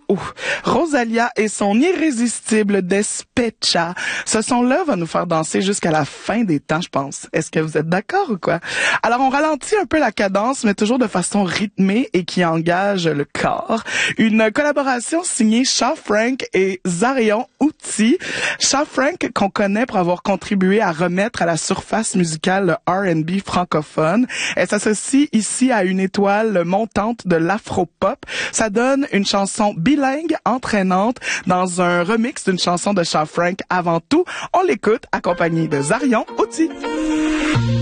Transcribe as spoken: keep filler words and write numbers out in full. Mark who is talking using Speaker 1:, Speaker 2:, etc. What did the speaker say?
Speaker 1: Ouf. Rosalia et son irrésistible Despecha. Ce son-là va nous faire danser jusqu'à la fin des temps, je pense. Est-ce que vous êtes d'accord ou quoi? Alors, on ralentit un peu la cadence, mais toujours de façon rythmée et qui engage le corps. Une collaboration signée Shaw Frank et Zarion Outi. Shaw Frank, qu'on connaît pour avoir contribué à remettre à la surface musicale le R and B francophone. Elle s'associe ici à une étoile montante de l'afro-pop. Ça donne une chanson bilingue, entraînante, dans un remix d'une chanson de Shaw Frank. Avant tout, on l'écoute accompagné de Zarion Outi.